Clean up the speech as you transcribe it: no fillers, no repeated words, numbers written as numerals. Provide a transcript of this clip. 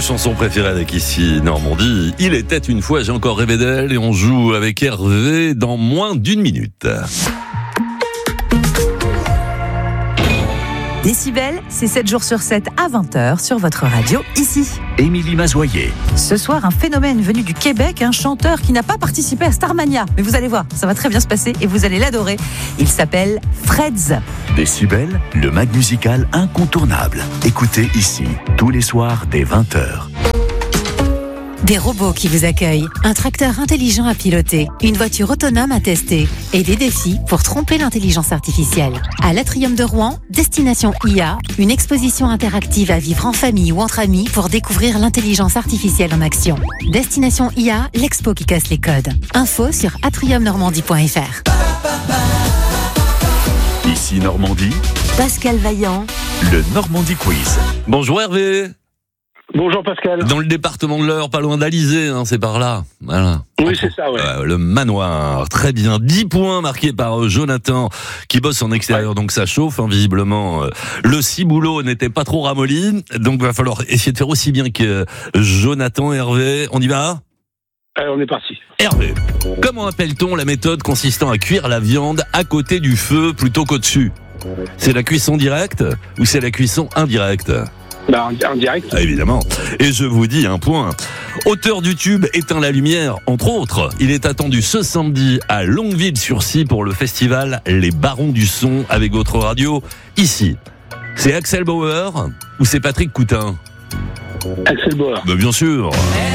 chansons préférées avec ici Normandie. Il était une fois, j'ai encore rêvé d'elle et on joue avec Hervé dans moins d'une minute. Décibel, c'est 7 jours sur 7 à 20h sur votre radio, ici. Émilie Mazoyer. Ce soir, un phénomène venu du Québec, un chanteur qui n'a pas participé à Starmania. Mais vous allez voir, ça va très bien se passer et vous allez l'adorer. Il s'appelle Freds. Décibel, le mag musical incontournable. Écoutez ici, tous les soirs dès 20h. Des robots qui vous accueillent, un tracteur intelligent à piloter, une voiture autonome à tester et des défis pour tromper l'intelligence artificielle. À l'Atrium de Rouen, Destination IA, une exposition interactive à vivre en famille ou entre amis pour découvrir l'intelligence artificielle en action. Destination IA, l'expo qui casse les codes. Info sur atriumnormandie.fr. Ici Normandie, Pascal Vaillant, le Normandie Quiz. Bonjour Hervé. Bonjour Pascal. Dans le département de l'Eure, pas loin d'Alizé, c'est par là. Voilà. Oui, c'est ça, ouais. Le manoir, très bien. 10 points marqués par Jonathan, qui bosse en extérieur, donc ça chauffe, visiblement. Le ciboulot n'était pas trop ramolli, donc il va falloir essayer de faire aussi bien que Jonathan. Hervé, on y va ? Allez, on est parti. Hervé, comment appelle-t-on la méthode consistant à cuire la viande à côté du feu plutôt qu'au-dessus ? C'est la cuisson directe ou c'est la cuisson indirecte ? En direct. Ah, évidemment. Et je vous dis un point. Auteur du tube Éteins la lumière, entre autres. Il est attendu ce samedi à Longueville-sur-Scie pour le festival Les Barons du Son avec votre radio ici. C'est Axel Bauer ou c'est Patrick Coutin ? Axel Bauer. Bien sûr.